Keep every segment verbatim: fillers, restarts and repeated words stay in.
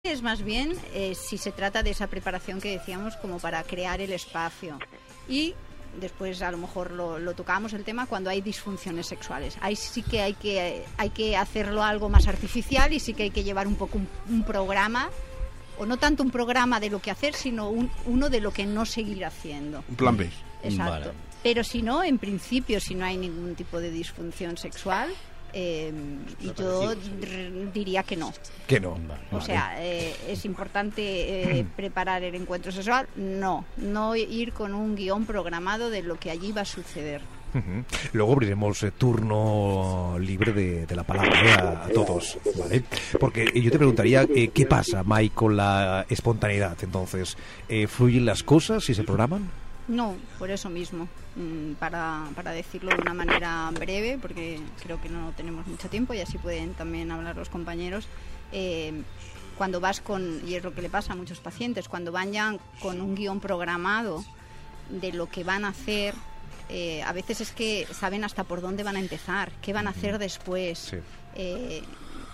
Es más bien eh, si se trata de esa preparación que decíamos como para crear el espacio. Y después a lo mejor lo, lo tocamos el tema cuando hay disfunciones sexuales. Ahí sí que hay que hay que hacerlo algo más artificial y sí que hay que llevar un poco un, un programa, o no tanto un programa de lo que hacer, sino un, uno de lo que no seguir haciendo. Un plan B. Exacto. Vale. Pero si no, en principio, si no hay ningún tipo de disfunción sexual, eh, yo r- diría que no. Que no. O Vale. sea, eh, es importante eh, preparar el encuentro sexual. No, no ir con un guión programado de lo que allí va a suceder. Ujú. Luego abriremos eh, turno libre de, de la palabra eh, a, a todos, ¿vale? Porque yo te preguntaría, eh, ¿qué pasa, Mike, con la espontaneidad? Entonces, eh, ¿fluyen las cosas y se programan? No, por eso mismo, mm, para, para decirlo de una manera breve, porque creo que no tenemos mucho tiempo y así pueden también hablar los compañeros. Eh, cuando vas con, y es lo que le pasa a muchos pacientes, cuando van ya con un guión programado de lo que van a hacer, eh, a veces es que saben hasta por dónde van a empezar, qué van a hacer después. Sí. Eh,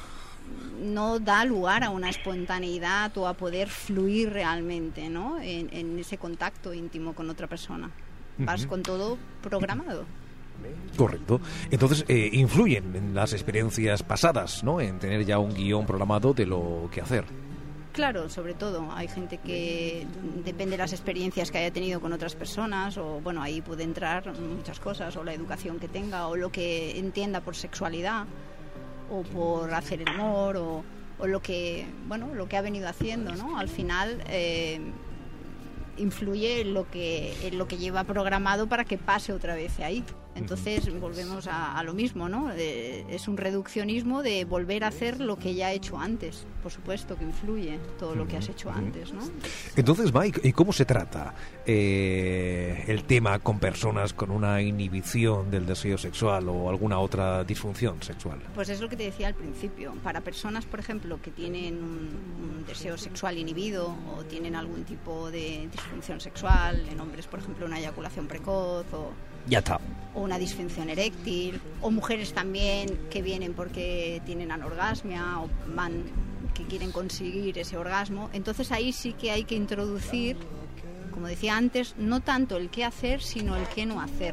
no da lugar a una espontaneidad o a poder fluir realmente, ¿no? en, en ese contacto íntimo con otra persona. Vas Ujú. con todo programado. Correcto. Entonces, eh, influyen en las experiencias pasadas, ¿no? En tener ya un guión programado de lo que hacer. Claro, sobre todo. Hay gente que depende de las experiencias que haya tenido con otras personas, o bueno, ahí puede entrar muchas cosas, o la educación que tenga, o lo que entienda por sexualidad, o por hacer el amor, o, o lo que bueno lo que ha venido haciendo, ¿no? Al final eh, influye en lo que en lo que lleva programado para que pase otra vez ahí. Entonces volvemos a, a lo mismo, ¿no? Eh, es un reduccionismo de volver a hacer lo que ya he hecho antes. Por supuesto que influye todo lo que has hecho antes, ¿no? Entonces, Mike, ¿y cómo se trata eh, el tema con personas con una inhibición del deseo sexual o alguna otra disfunción sexual? Pues es lo que te decía al principio. Para personas, por ejemplo, que tienen un, un deseo sexual inhibido o tienen algún tipo de disfunción sexual, en hombres, por ejemplo, una eyaculación precoz o, Ya está. o una disfunción eréctil, o mujeres también que vienen porque tienen anorgasmia o van que quieren conseguir ese orgasmo. Entonces ahí sí que hay que introducir, como decía antes, no tanto el qué hacer, sino el qué no hacer.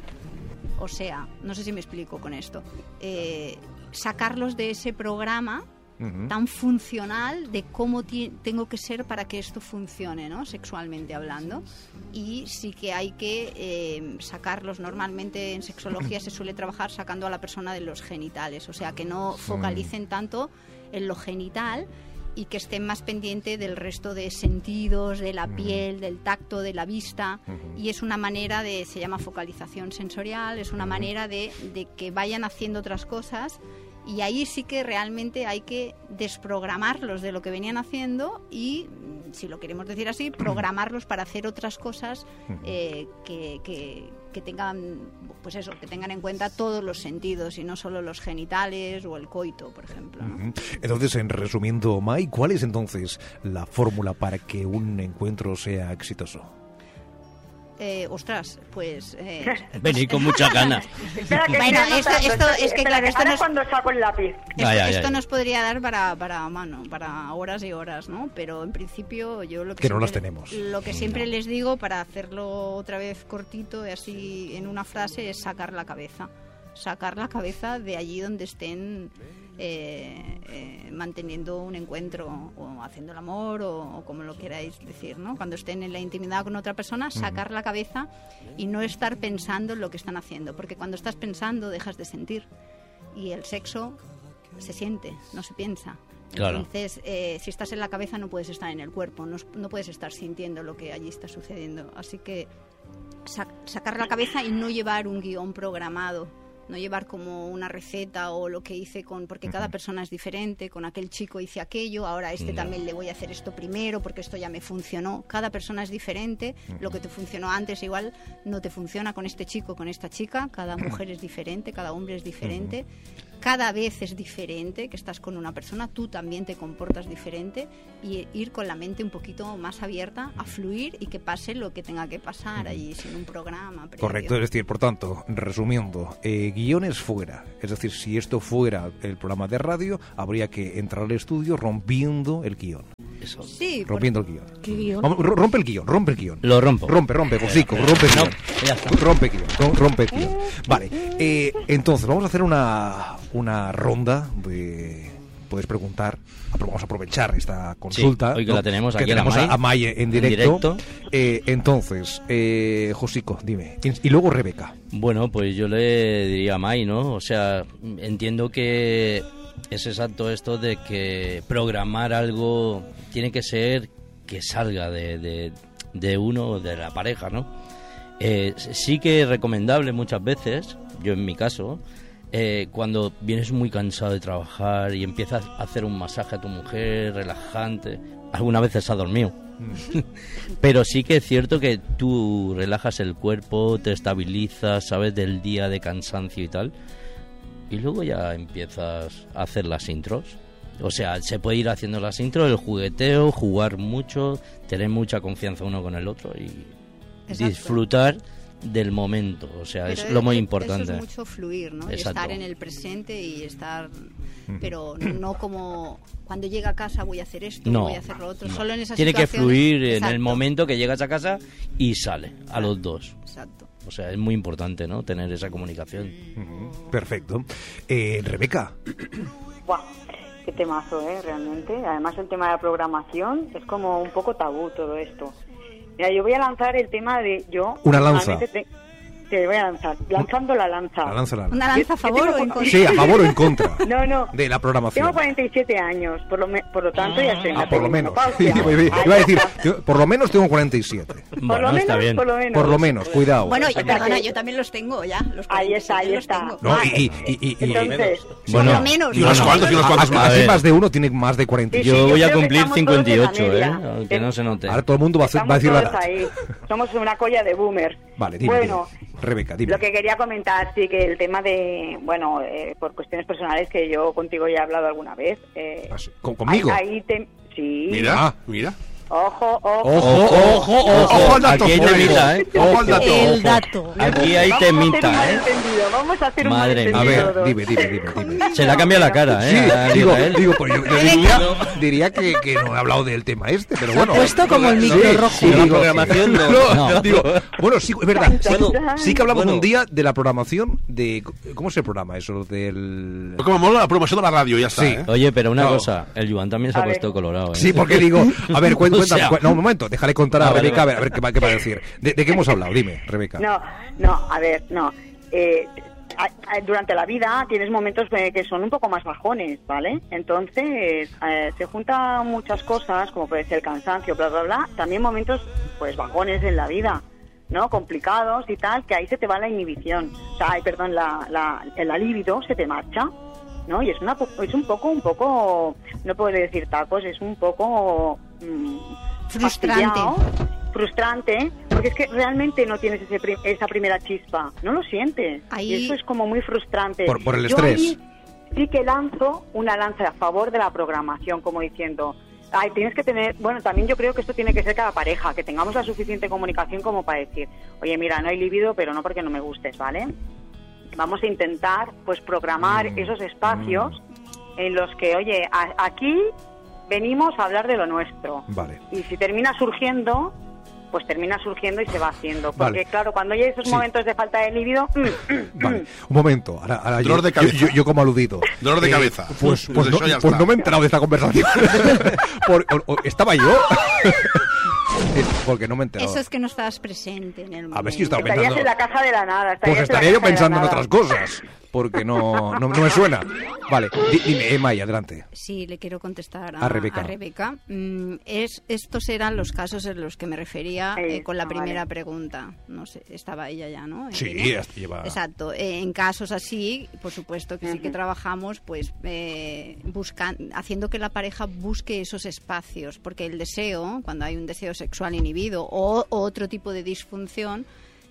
O sea, no sé si me explico con esto. Eh, sacarlos de ese programa Ujú. tan funcional de cómo ti- tengo que ser para que esto funcione, ¿no? Sexualmente hablando. Y sí que hay que eh, sacarlos. Normalmente en sexología se suele trabajar sacando a la persona de los genitales, o sea, que no focalicen tanto en lo genital y que estén más pendiente del resto de sentidos, de la piel, del tacto, de la vista. Y es una manera de, se llama focalización sensorial, es una manera de, de que vayan haciendo otras cosas. Y ahí sí que realmente hay que desprogramarlos de lo que venían haciendo y, si lo queremos decir así, programarlos para hacer otras cosas eh, que, que, que tengan, pues eso, que tengan en cuenta todos los sentidos y no solo los genitales o el coito, por ejemplo, ¿no? Ujú. Entonces, en resumiendo, Mike, ¿cuál es entonces la fórmula para que un encuentro sea exitoso? Eh, ostras, pues... Eh, Vení con muchas ganas. Espera, que Bueno, estoy esto- anotando, esto- espera, es que, espera, claro, esto ahora no es es- cuando saco el lápiz. Esto, Ay, ay, esto ay. nos podría dar para, para, mano, para horas y horas, ¿no? Pero en principio yo lo que, Que no las siempre- tenemos. Lo que siempre les digo, para hacerlo otra vez cortito y así en una frase, es sacar la cabeza. Sacar la cabeza de allí donde estén eh, eh, manteniendo un encuentro o haciendo el amor o, o como lo queráis decir, ¿no? Cuando estén en la intimidad con otra persona, sacar la cabeza y no estar pensando en lo que están haciendo, porque cuando estás pensando dejas de sentir y el sexo se siente, no se piensa. Claro. Entonces, eh, si estás en la cabeza no puedes estar en el cuerpo, no, no puedes estar sintiendo lo que allí está sucediendo. Así que sa- sacar la cabeza y no llevar un guión programado, no llevar como una receta o lo que hice con, porque cada persona es diferente, con aquel chico hice aquello, ahora a este también le voy a hacer esto primero porque esto ya me funcionó. Cada persona es diferente, lo que te funcionó antes igual no te funciona con este chico, con esta chica, cada mujer es diferente, cada hombre es diferente cada vez es diferente, que estás con una persona, tú también te comportas diferente, y ir con la mente un poquito más abierta a fluir y que pase lo que tenga que pasar allí, sin un programa previo. Correcto, es decir, por tanto, resumiendo, eh, guiones fuera. Es decir, si esto fuera el programa de radio, habría que entrar al estudio rompiendo el guión. Eso. Sí, Rompiendo el guión. ¿Qué guión? Vamos, ro- rompe el guión, rompe el guión. Lo rompo. Rompe, rompe, Josico, rompe el No, guión. ya está. Rompe guión, rom- rompe el guión. Vale, eh, entonces vamos a hacer una, una ronda de... Puedes preguntar, apro- vamos a aprovechar esta consulta. hoy que la tenemos aquí a la tenemos May, a May en en directo. directo. Eh, entonces, eh, Josico, dime. Y, y luego Rebeca. Bueno, pues yo le diría a Mai, ¿no? O sea, entiendo que es exacto esto de que programar algo tiene que ser que salga de, de, de uno o de la pareja, ¿no? Eh, sí que es recomendable muchas veces, yo en mi caso, eh, cuando vienes muy cansado de trabajar y empiezas a hacer un masaje a tu mujer relajante, algunas veces se ha dormido. Pero sí que es cierto que tú relajas el cuerpo, te estabilizas, sabes del día de cansancio y tal, y luego ya empiezas a hacer las intros. O sea, se puede ir haciendo las intros, el jugueteo, jugar mucho, tener mucha confianza uno con el otro y Exacto. disfrutar del momento. O sea, Pero es lo muy eso importante. es mucho fluir, ¿no? Y Exacto. estar en el presente y estar... Pero no como cuando llega a casa voy a hacer esto, No, voy a hacer lo otro. no. Solo en esas Tiene que situaciones- fluir en Exacto. el momento que llegas a casa y sale a los dos. Exacto. O sea, es muy importante, ¿no? Tener esa comunicación. Ujú, perfecto. Eh, Rebeca. Buah, qué temazo, ¿eh? Realmente. Además, el tema de la programación es como un poco tabú todo esto. Mira, yo voy a lanzar el tema de yo... Una lanza. personalmente te- Te voy a lanzar, lanzando la lanza. La lanza, la lanza. ¿Una lanza a Yo- yo favor tengo o en con- contra? Sí, a favor o en contra. No, no. De la programación. Tengo cuarenta y siete años, por lo, me- por lo tanto ya estoy en Ah, la por lo menos. perimenopausia. Iba a decir, yo, por lo menos tengo cuarenta y siete. Por Bueno, lo está menos, bien. por lo menos. Por lo menos, cuidado. Bueno, O yo, sea perdona, que- yo también los tengo ya. Los Ahí está, ahí cuarenta y siete los está. tengo. No, y, y, y, y- y- Entonces, Bueno, por lo menos. y unos ¿no? cuantos, y unos cuantos a- más. así A ver. más de uno tiene más de cuarenta y Sí, siete. Yo sí, voy a creo que cumplir estamos todos en cincuenta y la ocho, ¿eh? media. Aunque no se note. Ahora todo el mundo va a, hacer- Estamos va a decir la todos edad. ahí. Somos una colla de boomers. Vale, dime, Bueno, dime. Rebeca, dime. lo que quería comentar, sí, que el tema de, bueno, eh, por cuestiones personales que yo contigo ya he hablado alguna vez. Eh, Ah, sí. ¿Con- conmigo? Ahí, ahí te, sí. Mira, Ah. mira. Ojo, ojo. Ojo, Ojo, ojo, Ojo al dato, aquí hay ojo. temita, ¿eh? Ojo al dato. El dato. Aquí hay Vamos a hacer un temita, ¿eh? malentendido, vamos a hacer un Madre mía. A malentendido. ver, todos. dime, dime, dime, dime. Se le ha cambiado la cara, Sí, ¿eh? a digo, Israel. digo, pues yo, yo diría, diría que, que no he hablado del tema este, pero bueno. puesto como el micro Sí, rojo. sí, La digo, programación no. no, No. digo, bueno, sí, es verdad. Sí, Bueno, sí que hablamos bueno. un día de la programación de... ¿Cómo se programa eso? Del... Pues como mola la promoción de la radio, ya está. Sí. ¿eh? Oye, pero una No. cosa, el Yuan también se ha A ver. puesto colorado, ¿eh? Sí, porque digo, a ver, cuen- O cuéntame, sea. cuen- no, un momento, déjale contar a Ah, vale, Rebeca, a vale. ver, a ver qué, va- qué va a decir. ¿De, de qué hemos hablado? Dime, Rebeca. No, no, a ver, no. Eh, a- a- durante la vida tienes momentos eh, que son un poco más bajones, ¿vale? Entonces, eh, se juntan muchas cosas, como puede ser el cansancio, bla, bla, bla. También momentos, pues, bajones en la vida, ¿no? Complicados y tal, que ahí se te va la inhibición. O sea, ay, perdón, la, la, la libido se te marcha, ¿no? Y es, una, po- es un poco, un poco, no puedo decir tacos, es un poco... mm, Frustrante. fastidiado, frustrante, porque es que realmente no tienes ese prim- esa primera chispa, no lo sientes. Ahí- Y eso es como muy frustrante. Por- por el Yo estrés. ahí sí que lanzo una lanza a favor de la programación, como diciendo, ay, tienes que tener, bueno, también yo creo que esto tiene que ser cada pareja, que tengamos la suficiente comunicación como para decir, oye, mira, no hay libido, pero no porque no me gustes, ¿vale? Vamos a intentar, pues, programar Mm, esos espacios en los que, oye, a- aquí venimos a hablar de lo nuestro. Vale. Y si termina surgiendo, pues termina surgiendo y se va haciendo. Porque, Vale. claro, cuando hay esos Sí. momentos de falta de libido... Vale, un momento. Ahora, ahora yo, Dolor de yo- cabeza. yo- yo como aludido. Dolor de cabeza. Pues, Pues pues, no, eso ya pues está. no me he enterado de esta conversación. Por- o- o- ¿Estaba yo? Es porque no me he enterado. Eso es que no estabas presente en el momento. A ver si estaba Estarías pensando. en la caja de la nada. Pues estarías en la estaría yo caja de la pensando en nada. otras cosas. Porque no, no, no me suena. Vale, di- dime, Emma, y adelante. Sí, le quiero contestar a, A Rebeca. Rebeca. Mm, es, estos eran los casos en los que me refería eh, Eso, con la primera vale. pregunta. No sé, estaba ella ya, ¿no? ¿En Sí, línea? hasta lleva... Exacto. Eh, en casos así, por supuesto que sí que Ujú. trabajamos, pues eh, buscan, haciendo que la pareja busque esos espacios, porque el deseo, cuando hay un deseo sexual inhibido o, o otro tipo de disfunción,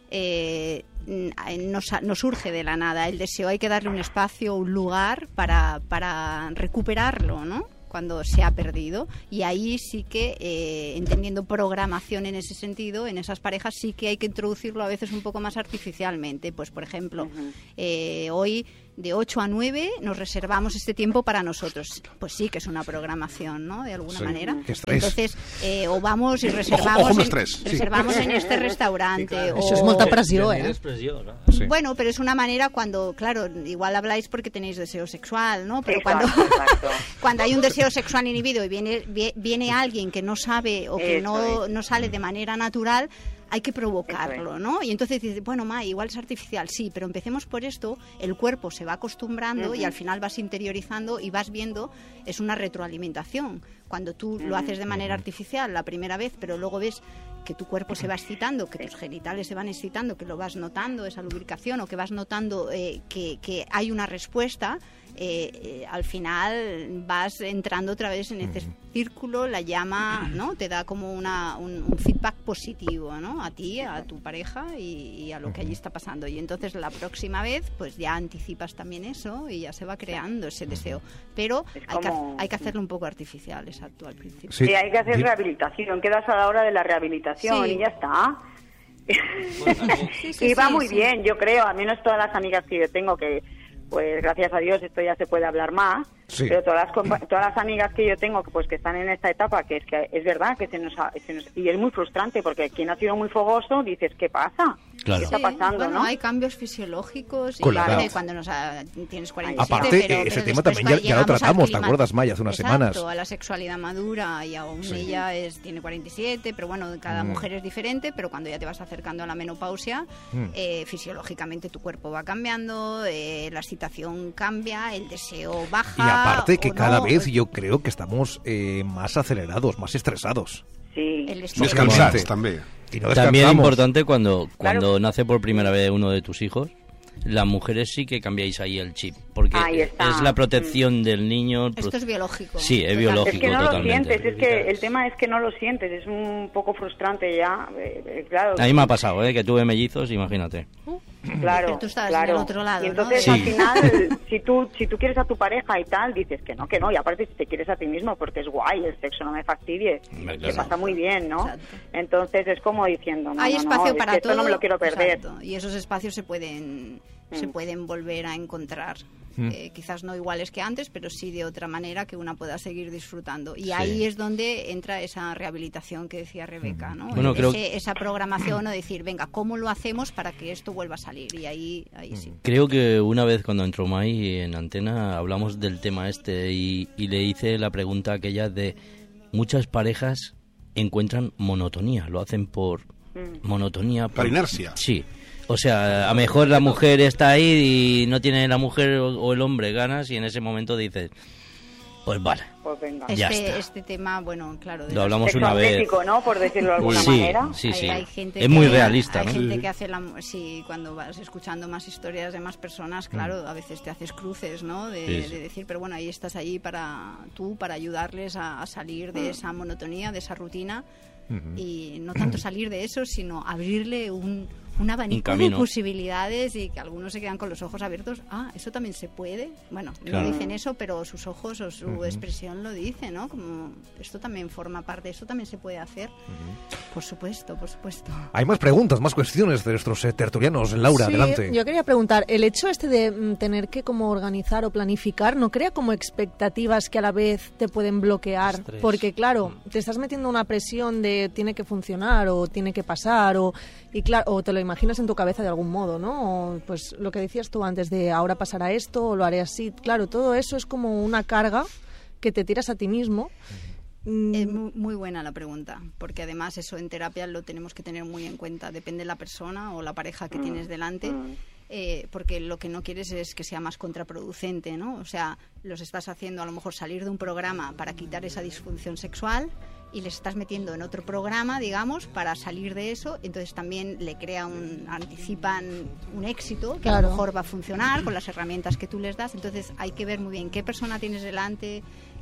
eh, no, no surge de la nada. El deseo hay que darle un espacio, un lugar para, para recuperarlo, ¿no?, cuando se ha perdido. Y ahí sí que, eh, entendiendo programación en ese sentido, en esas parejas sí que hay que introducirlo a veces un poco más artificialmente. Pues, por ejemplo, uh-huh. eh, hoy de ocho a nueve nos reservamos este tiempo para nosotros. Pues sí que es una programación, ¿no?, de alguna sí, manera. Entonces, eh, o vamos y reservamos, ojo, ojo en, reservamos sí. en este restaurante. Sí, claro. o... Eso es molta pressió, eh? Sí. Bueno, pero es una manera cuando, claro, igual habláis porque tenéis deseo sexual, ¿no? Pero exacto, cuando, exacto. cuando hay un deseo sexual inhibido y viene, viene alguien que no sabe o que no, no sale de manera natural, hay que provocarlo, ¿no? Y entonces dices, bueno, ma, igual es artificial, sí, pero empecemos por esto, el cuerpo se va acostumbrando uh-huh. y al final vas interiorizando y vas viendo, es una retroalimentación. Cuando tú uh-huh. lo haces de manera artificial la primera vez, pero luego ves que tu cuerpo se va excitando, que tus genitales se van excitando, que lo vas notando, esa lubricación, o que vas notando eh, que, que hay una respuesta, eh, eh, al final vas entrando otra vez en ese círculo, la llama, ¿no?, te da como una, un, un feedback positivo, ¿no?, a ti, a tu pareja y, y a lo que allí está pasando. Y entonces la próxima vez pues ya anticipas también eso y ya se va creando ese deseo. Pero hay, como... que, hay que hacerlo un poco artificial, exacto, al principio. Sí, sí, hay que hacer rehabilitación, quedas a la hora de la rehabilitación sí. y ya está. Sí, sí, y va sí, muy sí. bien, yo creo, al menos todas las amigas que yo tengo, que pues gracias a Dios esto ya se puede hablar más, sí. pero todas las todas las amigas que yo tengo pues que están en esta etapa, que es que es verdad que se nos, ha, se nos y es muy frustrante porque quien ha sido muy fogoso dices, ¿qué pasa? Claro. ¿Qué está pasando? Sí, bueno, ¿no? Hay cambios fisiológicos y claro. cuando nos ha, tienes cuarenta y siete, aparte pero, ese pero tema también ya, ya lo tratamos, ¿te acuerdas, Maya, hace unas Exacto, semanas? A la sexualidad madura y aún sí. ella es, tiene cuarenta y siete, pero bueno, cada mm. mujer es diferente, pero cuando ya te vas acercando a la menopausia, mm. eh, fisiológicamente tu cuerpo va cambiando, eh, la excitación cambia, el deseo baja. Y aparte que cada no, vez yo creo que estamos eh, más acelerados, más estresados. Sí. Descansados también. Y no también es importante cuando, cuando claro. nace por primera vez uno de tus hijos, las mujeres sí que cambiáis ahí el chip, porque es la protección mm. del niño. Esto es biológico. Sí, es biológico. Es que no totalmente. lo sientes, es que el tema es que no lo sientes, es un poco frustrante ya, eh, eh, claro. A mí me ha pasado, ¿eh? Que tuve mellizos, imagínate. Uh, claro, pero tú estabas claro. en el otro lado, y entonces ¿no? al sí. final, si tú si tú quieres a tu pareja y tal, dices que no, que no, y aparte si te quieres a ti mismo, porque es guay, el sexo no me fastidie, claro. que pasa muy bien, ¿no? Exacto. Entonces es como diciendo, no, hay no, espacio no, para es que todo, esto no me lo quiero perder. Exacto. Y esos espacios se pueden mm. se pueden volver a encontrar. Mm. Eh, quizás no iguales que antes, pero sí de otra manera que una pueda seguir disfrutando. Y sí. ahí es donde entra esa rehabilitación que decía Rebeca, ¿no? Bueno, Ese, creo... Esa programación o decir, venga, ¿cómo lo hacemos para que esto vuelva a salir? Y ahí, ahí sí. Creo que una vez cuando entró Mai en Antena hablamos del tema este y, y le hice la pregunta aquella de muchas parejas encuentran monotonía, lo hacen por mm. monotonía. Por, por inercia. Sí. O sea, a lo mejor la mujer está ahí y no tiene la mujer o el hombre ganas y en ese momento dices, pues vale, pues venga. ya este, está. Este tema, bueno, claro. Lo hablamos una vez. ¿No? Por decirlo de alguna sí, manera. Sí, sí, hay, hay gente es que, muy realista, hay ¿no? gente sí. que hace la... Sí, cuando vas escuchando más historias de más personas, claro, mm. a veces te haces cruces, ¿no? De, sí, sí. de decir, pero bueno, ahí estás ahí para tú, para ayudarles a, a salir de mm. esa monotonía, de esa rutina. Uh-huh. Y no tanto salir de eso, sino abrirle un, un abanico un de posibilidades y que algunos se quedan con los ojos abiertos. Ah, eso también se puede. Bueno, claro. no dicen eso, pero sus ojos o su uh-huh. expresión lo dice, ¿no? Como esto también forma parte, esto también se puede hacer. Uh-huh. Por supuesto, por supuesto. Hay más preguntas, más cuestiones de nuestros eh, tertulianos. Laura, sí, adelante. Yo quería preguntar, el hecho este de mm, tener que como organizar o planificar, ¿no crea como expectativas que a la vez te pueden bloquear? Estrés. Porque claro, te estás metiendo una presión de tiene que funcionar o tiene que pasar o y claro o te lo imaginas en tu cabeza de algún modo, ¿no? O, pues lo que decías tú antes de ahora pasará esto o lo haré así. Claro, todo eso es como una carga que te tiras a ti mismo. Es muy, muy buena la pregunta, porque además eso en terapia lo tenemos que tener muy en cuenta. Depende de la persona o la pareja que tienes delante. Eh, porque lo que no quieres es que sea más contraproducente, ¿no? O sea, los estás haciendo a lo mejor salir de un programa para quitar esa disfunción sexual y les estás metiendo en otro programa, digamos, para salir de eso. Entonces también le crea un, anticipan un éxito que claro. a lo mejor va a funcionar con las herramientas que tú les das. Entonces hay que ver muy bien qué persona tienes delante,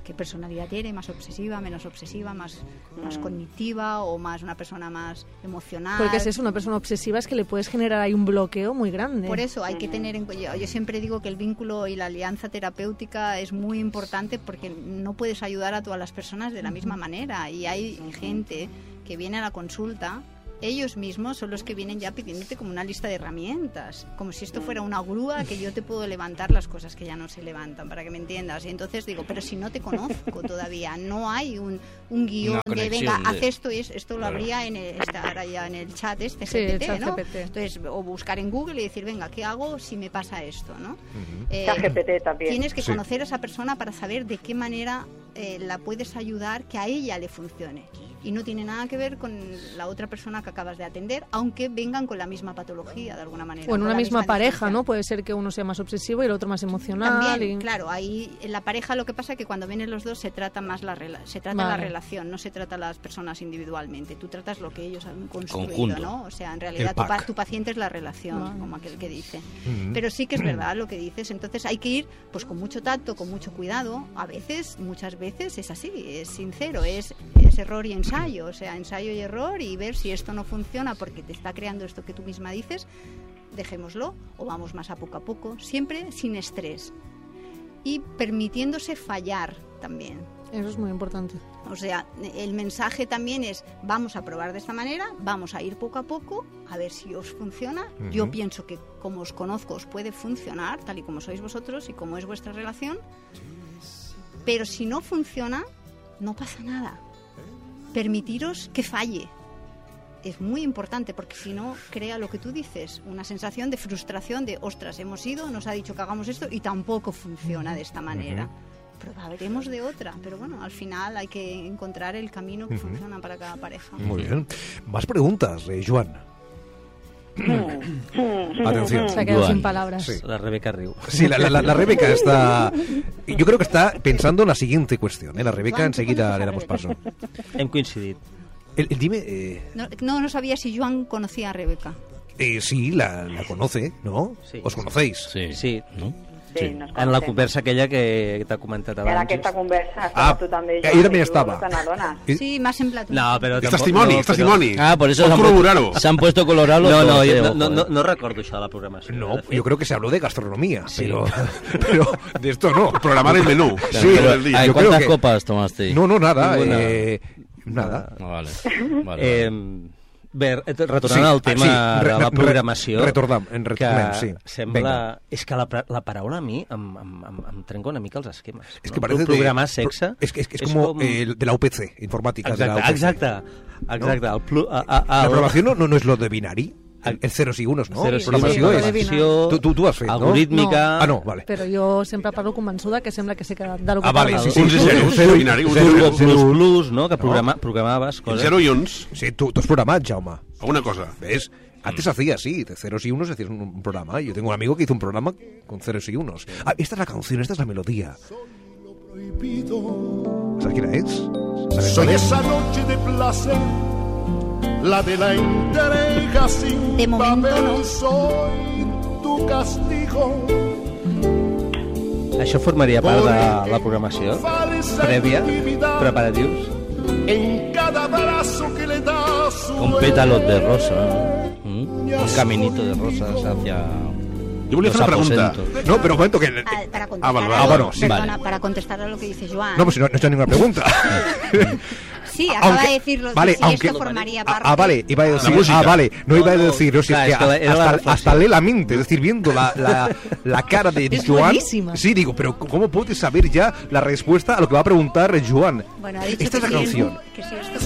qué personalidad tiene, más obsesiva, menos obsesiva, más, más cognitiva o más una persona más emocional. Porque si es una persona obsesiva es que le puedes generar ahí un bloqueo muy grande. Por eso hay que tener en cuenta, yo, yo siempre digo que el vínculo y la alianza terapéutica es muy importante porque no puedes ayudar a todas las personas de la misma manera, y hay gente que viene a la consulta, ellos mismos son los que vienen ya pidiéndote como una lista de herramientas, como si esto fuera una grúa que yo te puedo levantar las cosas que ya no se levantan, para que me entiendas. Y entonces digo, pero si no te conozco todavía, no hay un, un guión de venga, de... haz esto, y esto lo habría en el, estar ya en el chat este, sí, G P T, chat ¿no? G P T. Entonces, o buscar en Google y decir, venga, ¿qué hago si me pasa esto, no? Uh-huh. eh, Chat G P T también. Tienes que Sí. conocer a esa persona para saber de qué manera eh, la puedes ayudar que a ella le funcione. Y no tiene nada que ver con la otra persona que acabas de atender, aunque vengan con la misma patología de alguna manera. O en con una la misma, pareja, disfunción. ¿no? Puede ser que uno sea más obsesivo y el otro más emocional. También, y... claro, ahí en la pareja lo que pasa es que cuando vienen los dos se trata más la rela- se trata Vale. la relación, no se trata las personas individualmente. Tú tratas lo que ellos han construido, Conjunto. ¿no? O sea, en realidad El tu, pa- pack. tu paciente es la relación, Vale. como aquel que dice. Ujú. Pero sí que es verdad lo que dices. Entonces hay que ir pues con mucho tacto, con mucho cuidado. A veces, muchas veces es así, es sincero, es, es error y ensayo. O sea, ensayo y error, y ver si esto no funciona porque te está creando esto que tú misma dices, dejémoslo o vamos más a poco a poco, siempre sin estrés y permitiéndose fallar también. Eso es muy importante. O sea, el mensaje también es, vamos a probar de esta manera, vamos a ir poco a poco, a ver si os funciona. Ujú. Yo pienso que como os conozco os puede funcionar, tal y como sois vosotros y como es vuestra relación, pero si no funciona, no pasa nada. Permitiros que falle. Es muy importante porque si no crea lo que tú dices, una sensación de frustración de, ostras, hemos ido, nos ha dicho que hagamos esto y tampoco funciona de esta manera. Probaremos de otra, pero bueno, al final hay que encontrar el camino que Ujú. funciona para cada pareja. Muy bien. Más preguntas, eh, Joan. Atención. Se ha quedado Joan. sin palabras. Sí. La Rebeca riu. Sí, la, la, la Rebeca está... Yo creo que está pensando en la siguiente cuestión. ¿eh? La Rebeca Joan, ¿tú enseguida conoces le a damos paso. Rebeca? Hem coincidit. El, el- dime... Eh, No, no, no sabía si Joan conocía a Rebeca. eh, sí, la, la conoce, ¿no? Sí. ¿Os conocéis? Sí. Sí. ¿No? Sí, Sí. nos En la conocemos. conversa aquella que t'ha comentat En abans. aquesta conversa Ah, estava tu també, jo Joan, també i tu estava. te n'adones. Eh, Sí, más en plato. No, però... És tampoc- testimoni, no, és testimoni. Ah, por eso Pots se han, corroborar-ho. puesto, se han puesto colorado los No, no, dos, eh, jo, ojo, no, no, eh. no recordo això de la programació. No, de fet. yo creo que se habló de gastronomía, Sí. pero, pero de esto no. Programar el menú. Sí, Pero, del día. ay, yo creo ¿cuántas que- copas tomaste? No, no, nada. Ninguna. eh, nada. Ah, vale. vale, Eh, vale. bé, retornant Sí, al ah, tema sí, de re- la re- programació, retornem, en retornem, que sí. sembla... Vinga. És que la, pra- la paraula a mi em, em, em, em trenca una mica els esquemes. Es no? que parece de- Programar sexe... Es, que- es, que es como eh, de la U P C, informática de la U Exacte, P C. exacte. Exacte. El plu, a, a, La el- programación no, no, no es lo de binari, el, el ceros y unos, ¿no? Ceros i Programació unos, és... de programació, Tu- tu- tu has fet, no? algorítmica... Ah, no, vale. Però jo sempre parlo convençuda que sembla que sé que de lo que Ah, vale, parlo. sí, sí. Uns i zero, Zero- binari, uns i zero- zero. Turbo Plus Plus, no? Que programa, programaves En coses... zero i uns, Sí, tú, tú has programado, Jaume. alguna cosa. ¿Ves? Antes hacía así, de ceros y unos, hacías un, un programa. Yo tengo un amigo que hizo un programa con ceros y unos. Ah, esta es la canción, esta es la melodía. ¿Sabes quién es? ¿Sabes Soy cuál es? esa noche de placer, la de la entrega sin De momento, papel. no. Soy tu castigo. Això formaria part de la programació Falsa prèvia, intimidad. preparatius. En cada abrazo que le das su Con pétalos de rosa. ¿Mm? Un caminito de rosas hacia Jo volia los fer una pregunta. aposentos. No, pero un momento que... Ah, para contestar Ah, vale, a vale. lo- Ah, bueno, sí. perdona, Vale. para contestar a lo que dice Joan. No, pues si no, no he hecho ninguna pregunta. Sí, acaba Aunque- de decirlo. de vale, si aunque- esto formaría Ah, parte. ah, vale, iba a decir, música. ah, vale, no iba a No, no, decir, no, si claro, es es que que era la hasta, reflexión. hasta lee la mente, es decir, viendo la, la, la cara de Es Joan, buenísima. sí, digo, pero ¿cómo puedes saber ya la respuesta a lo que va a preguntar Joan? Bueno, ha dicho Esta que es la sí, canción. que si esto